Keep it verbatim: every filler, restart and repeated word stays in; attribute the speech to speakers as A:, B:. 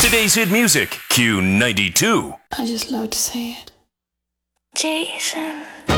A: Today's hit music, Q ninety-two.
B: I just love to say it.
C: Jason.